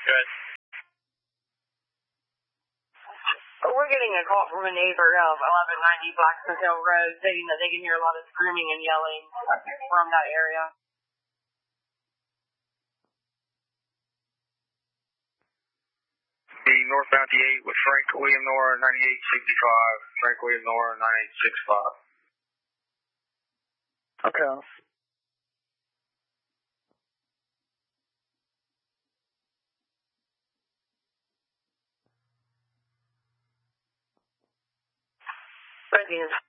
Good. We're getting a call from a neighbor of 1190 Blacksmith Hill Road stating that they can hear a lot of screaming and yelling from that area. The northbound D8 with Frank William Nora 9865. Frank William Nora 9865. Okay. Readiness.